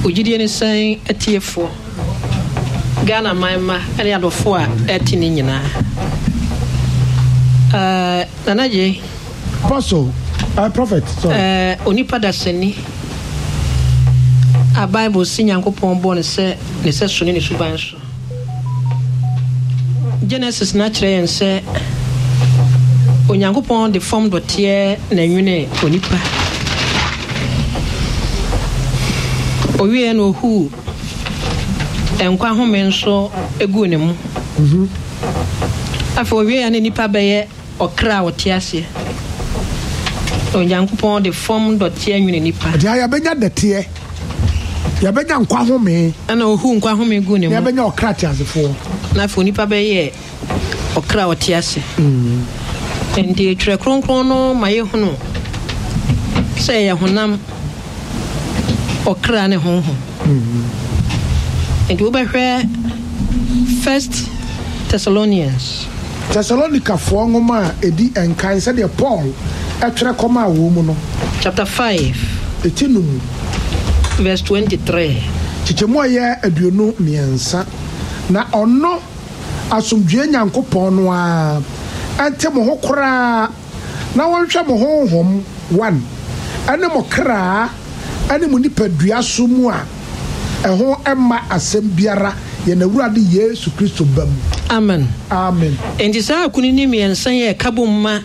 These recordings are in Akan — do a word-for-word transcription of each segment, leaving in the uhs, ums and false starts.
Ojidie ne san etiefo Ghana maima ene adofo a eti ne nyina eh nanaje apostle uh, prophet sorry eh onipa da seni a Bible si Nyankopon bo ne se ne se so ne suban so Genesis na kire yen se Onyankopon de form do tie na nwene onipa owie no hu enkwa home nso egu ne mu mhm afa owie ya ne nipa beye okra otiase Onyankopon de form do tie nwene nipa dia ya benya de tie ya benya nkwa home ana ohu nkwa home egu ne mu ya benya okra tiasefo na afa nipa beye okra otiase mhm endi tire kronkron no maye hunu se ya honam okra ne honho mhm endi obehwe First Thessalonians Thessalonica fo ngoma edi enkan se de Paul atwere koma wo mu no chapter five etinum verse twenty-three chichemo ye aduonu miensa na ono asomdwe Nyankopon no a ante mo hokora na wonhwe mo honhom one ane mo kra ane mo nipadua so mu a eho emma asem biara ye na wurade Yesu Kristo bam amen amen endi sa akuni ni miensa ye kabomma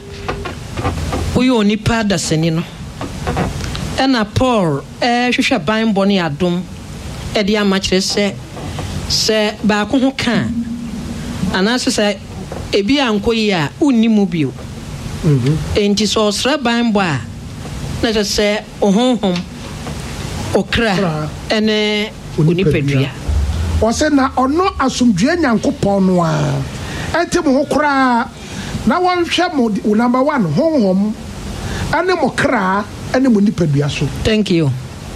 uyo nipa da seni no ena Paul eh hwehwe ban bone adom e de amachire se se ba ko ho kan anase se ebi ankoyi a unni mu bio mhm enti so sra ban bo a na se ohonhom okra ene unipadua o se na ono asomdwe Nyankopon no a ente mo hokora na wonhwe mo number one honhom ane mo kra ane mo nipadua so thank you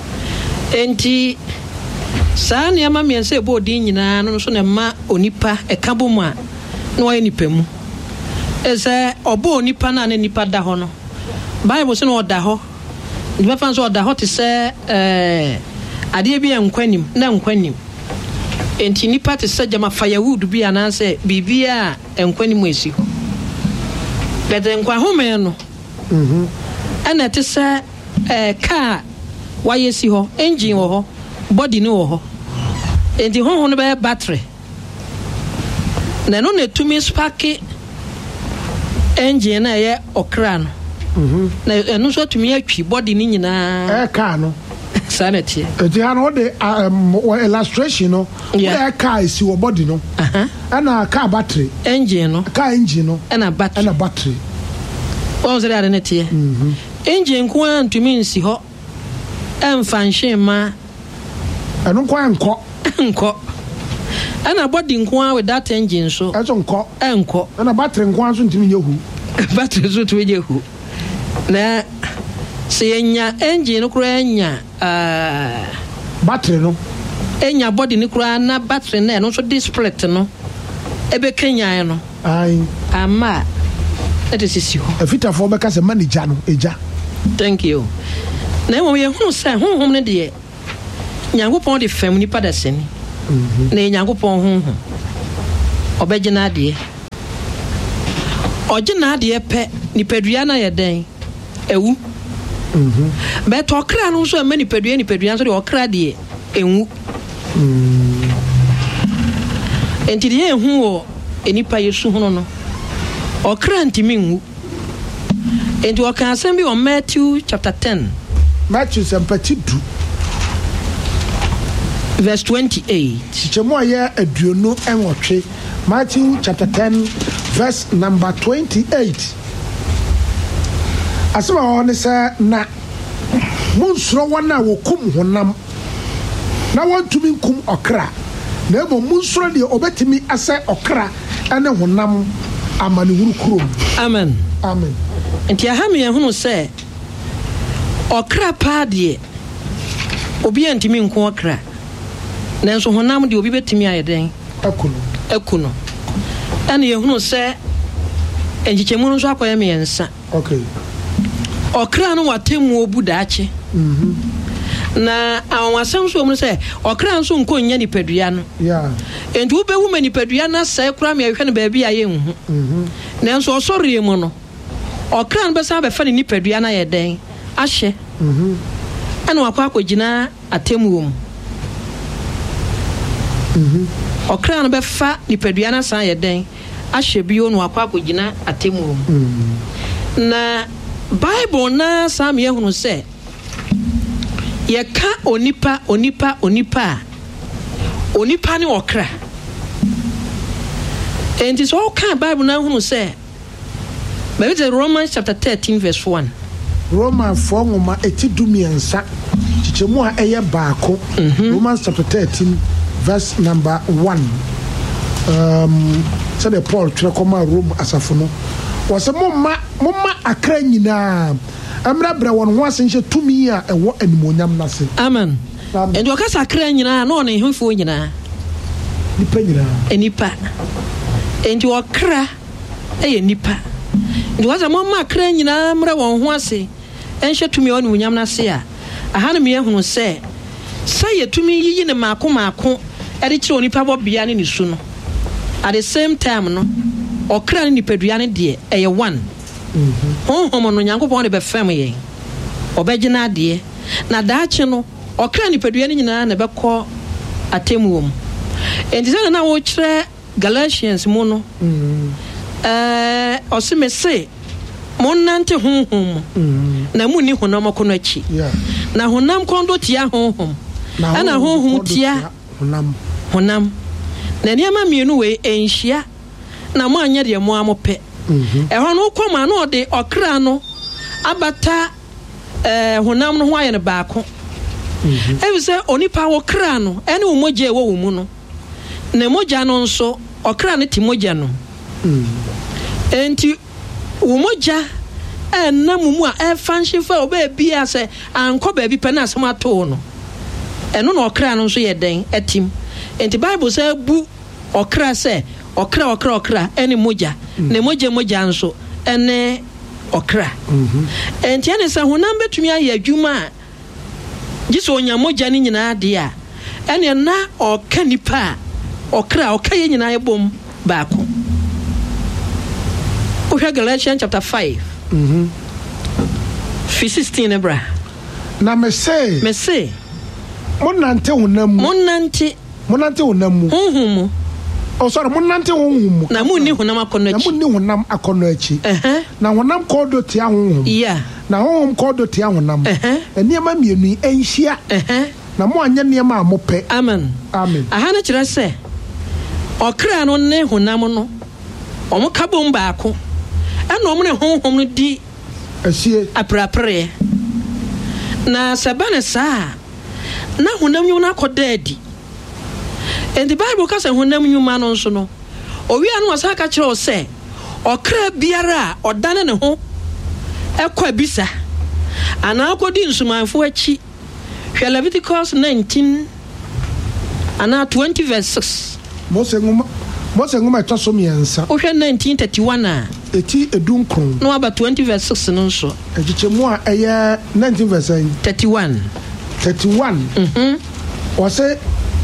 enti saa ne ama miense ebo din nyina no so na ma onipa e kabomu a na wa nipa mu ese obo onipa na ne nipa da ho no Bible se no oda ho nipa fan so oda ho te se eh ade bi enkwanim na enkwanim enti nipa te se jama firewood bi ananse bibia enkwanim esi ho bede enkwa home no mhm ana te se eh car wa yesi ho engine wo ho body no wo ho enti ho ho no be battery na no na tumi spark engine na ye okra no mhm na eno so tumi atwi body ni nyina e car no sanity eti ha no de illustration no e car isi wo body no aha ana car battery engine no car engine no ana battery ana battery o zere ade netie mhm engine ko antumi nsi ho emfa nhema eno kwa enko enko ana body nko with that engine so eso nko enko ana battery nko so ntimi nyehu battery so to yehu na se enya engine ko enya ah battery no enya body ni kura na battery na no so display no ebe kenya no ai ama that is issue afita fo be ka se manager no eja thank you na emo ye hunu say honhom ne de Nyankopon de fam ni pada seni mhm na Nyankopon honhom obegina de ogina de pe ni padua na ye den ewu mhm be to kra no so am ni padua ni padua so de okra de enwu mhm enti de ehu o enipa Yesu hono no okra ntimi nwu enti o kan asem bi on Matthew chapter ten Matthew sempati du verse twenty-eight chemo ye aduonu enwotwe Matthew chapter ten verse number twenty-eight asema woni se na munsuro wana wokum honam na wantumi nkum okra na emo munsuro de obetimi ase okra ene honam amane huru krom amen amen enti aha me ehunu se okra pa de obi antimi nko okra na nso honam de obi betimi ayeden akuno akuno ene ehunu se enjichemu nso akoye me ensa okay okra no watemu obu daache mhm na awasam so mu say okra nso nko nya nipadua no yeah enti wo be wu manipadua na sai kura me ahwe no ba bia ye nhu mhm na nso osori mu no okra no be sa be fa ni nipadua na ye den ahye mhm ana wakwa akogina atemu mu mhm okra no be fa nipadua na san ye den ahye bio no wakwa akogina atemu mu mhm na Bible na sam ye hunu se ye ka onipa onipa onipa onipa ni okra and it's all kind Bible na hunu se maybe the Romans chapter thirteen verse one Romans four ngoma etidumiensa chichemu a eye baako Romans chapter thirteen verse number one um said the Paul try come Rome asafo no was a mama mama akra nyina amra bra won ho asenhye tumi a ewo animonyam nase amen and you kasa akra nyina na ona ehufo nyina nipa nyina enipa and you akra eye nipa and was a mama akra nyina amra won ho ase enhye tumi oni munyam nase a aha na me ehunu se say tumi yiyi ne maako maako ede kire onipa bo bia ne nisu no at the same time no okra ni nipadua ne de eye one mhm honhom no nyankopon de be fam ye obegina de na daache no okra ni nipadua ne nyina na be kɔ atemu mu enti na wo kire Galatians mu no mhm eh osimese monnante honhom na mu ni honam kono achi na honam kondo tia honhom ana honhom tia honam honam na niam mienu we enhia na mo anya de mo amope mhm e ho no koma na ode okra no abata eh honam no ho aye ne baako mhm e bi se onipa wo kra no ene wo moje wo wo mu no na moja no nso okra ne ti moja no mhm enti wo moja enna mumu a e fanhye fa oba bia se anko ba bi pe na asem ato no eno na okra no nso ye den etim enti Bible say bu okra se okra okra okra ene moja ne moja moja nso ene okra mhm enti ene se honam betumi aye adwuma giso onya moja ni nyina de a ene na oka nipa okra oka ye nyina ebom baako Oha Galatians chapter five mhm sixteen ebra na me say me say monante honam monante monante honam honhom oh sorry monante honhom na munni honam akono achi na munni honam akono achi eh na honam kodo tia honhom yeah na honhom kodo tia honam eh eniema mienu enhia eh na mo anya niema amope amen amen aha na kire se okra no ne honam no omo kabom baako ana omo ne honhom no di asie aprapre na sabane sa na honam nyu na kodadi and the Bible ka se honam nyu ma no nso no owi anu wasa ka kire o se okra biara odane ne ho ekwa bisa ana akodi nsumanfo achi hwe Leviticus nineteen ana twenty verse six Mose nguma Mose nguma etoso miensa o hwe nineteen thirty-one a eti edunkron no aba twenty verse six no nso ejichemu a eye nineteen verse thirty-one thirty-one mhm wose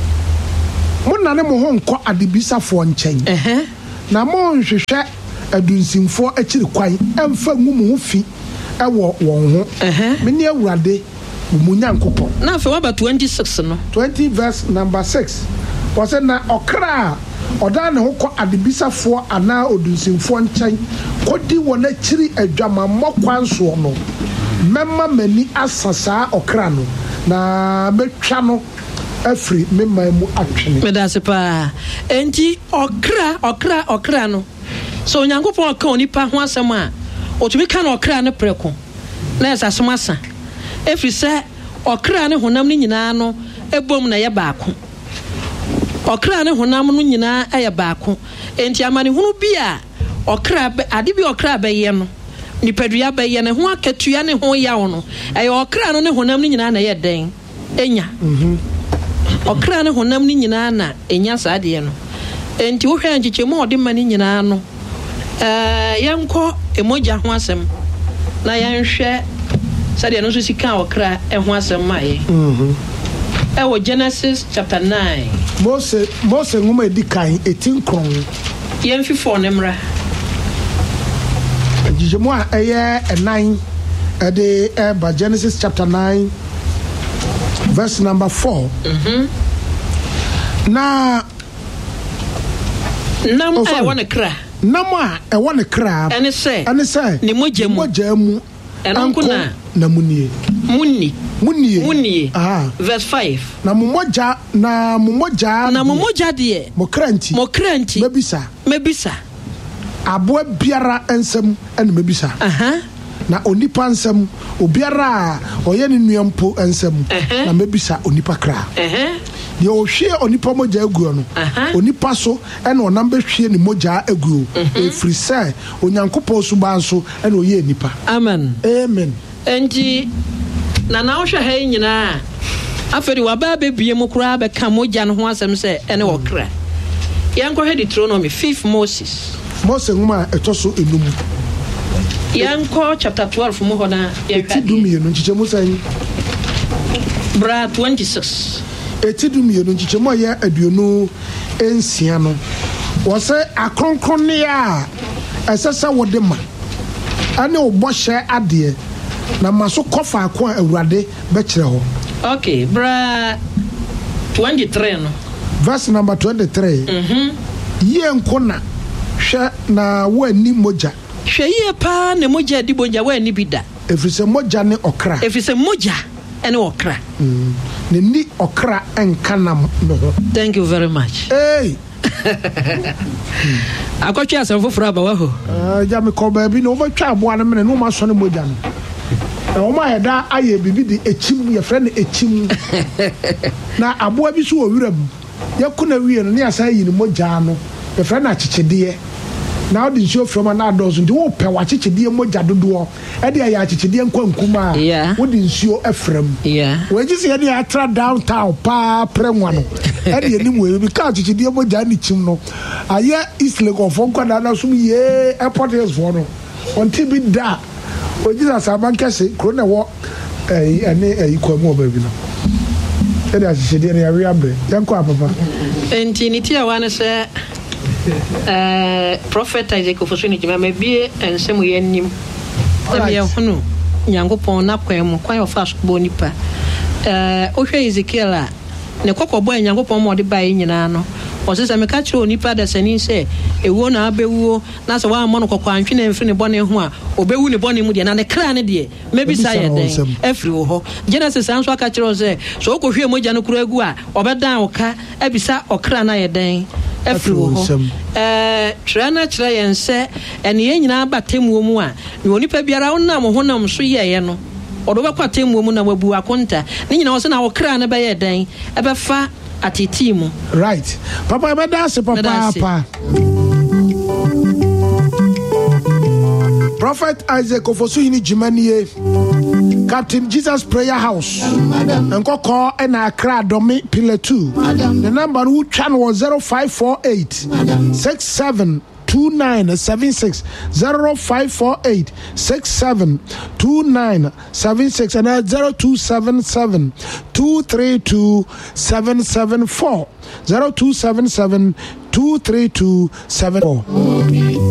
monna ne mo ho nko adibisafo nchen eh na mo nhwehwe adunsimfo akiri kwan emfa ngumu ho fi ewo won ho eh me ne awurade mumunyankopon na afa aba twenty-six no twenty verse number six wose na okra oda ne ho ko adibisafo ana odunsimfo nchen kodi wona chiri adwama mokwanso no memma mani asasa okra no na metwa no afri memma mu atwene medase pa enti okra okra okra no so nyankopon ka onipa ho asem a otumi ka na okra ne preko na esasem asa efri se okra ne honam ne nyina no ebom na ye baako okra ne honam no nyina eye baako enti amane hunu bia okra ade bi okra be ye no nipadua be ye ne ho akatua ne ho yawo no eye okra no ne honam ne nyina na ye den enya mhm okra ne honam ne nyina na enya saade no enti wo hwe anchichemu ode mane nyina no eh yanko emoja ho asem na yanhwe sadia no so sika okra e ho asem maye mhm e wo Genesis chapter nine Mose Mose ngoma edikan eighteen kron yen fifo ne mra jijemo a eye e nine e de e ba Genesis chapter nine verse number four mhm na nam ai wona kra nam a e wona kra ene se ene se ne mogya mu mogya mu enko na na munie munni munie munie aha verse five na mogya na mogya na mogya de mo kranti mo kranti mebisa mebisa abo biara ensem ene mebisa aha na onipa nsem obiara oye ne nuampo ensem na mebisa onipa kra eh de o hwe onipa mogya aguo no onipa so ene onam be hwe ne mogya aguo efri se onyankopɔ so ba so ene oye nipa amen amen enti na na wo hwe ha nyina aferi wa ba be bie mu kra be ka mogya no ho asem se ene wo kra yankɔ hwe Deuteronomy fifth Moses Mose ngoma etoso enum yankɔ chapter twelve mu hona eti dumie no nchiche musan bra twenty-six eti dumie no nchiche mo ya aduonu ensia no wo se akronkron ne a esesa wode ma ane obɔ hye ade na maso kofa akon awurade be kire ho okay bra twenty-three no verse number twenty-three mhm ye nkona hwe na wo ani mogya hwe ye pa ne mogya di bonja wo ani bida efrise mogya ne okra efrise mogya ene okra mm ne ni okra enkanam no. Thank you very much. Hey akɔtwe asɛm foforɔ aba waho ah ja me kɔ baabi na wobɛtwa aboa no mene no ma sɔ ne mogya no na wo ma yɛda ayɛ bibi de ekyim yɛfrɛ no ekyim na aboa bi so wɔ wiram yɛkona wie no ne yɛsa yi ne mogya no yɛfrɛ no akyekyedeɛ na odi nsuo from na adozo ndi wo pɛ wakyekyedeɛ mogya dodoɔ ɛde ayɛ akyekyedeɛ nkwankuma wodi nsuo ɛfram wo agisi yɛde atra downtown pa prenwa no ɛde yɛnim we bi ka akyekyedeɛ mogya ne kyim no ayɛ East Lagos fo kwada na so ye airport is for no onti bi da o Jesus abankase kro na wo eh ene eh kwamu obabi no ɛde akyekyedeɛ ne yɛwe abre yankɔ apapa enti ni tia wane sɛ Uh, prophet Isaac Ofosuni jima mebie ensemu yenim na ye hono nyankopon na kwan mu kwan of ask bo nipa eh ohwe Ezekiel a ne kokobọ nyankopon mo de bae nyina no o se se me ka kire onipa da sani se ewo na abewuo na se wa mo no kokọ antwe na mfiri ne bone ho a obewu ne bone mu de na ne kra ne de mebi sa ye den afiri wo ho Genesis anso aka kire o se so okohwe mogya no kura agu a obedan wo ka abisa okra na ye den afiri wo ho eh trana kire yen se ene ye nyina batemuo mu a ne onipa biara wonam honam so ye ye no odo ba kwatemuo mu na wabu akonta ne nyina wo se na wo kra ne be ye den ebefa atitimu right papa be dance papa papa Prophet Isaac Ofosuni Jimanie Captain Jesus Prayer House enko call and Accra Domi Pillar two the number who channel was zero five four eight six seven two nine seven six zero five four eight six seven two nine seven six and at zero two seven seven two three two seven seven four zero two seven seven two three two seven four.